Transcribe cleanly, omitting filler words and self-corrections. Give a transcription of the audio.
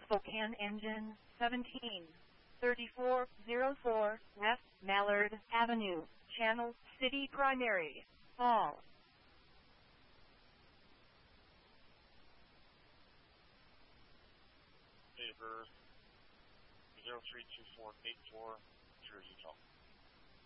Spokane engine 173404 West Mallard Avenue, Channel City Primary, Fall. Date of birth 032484, Utah.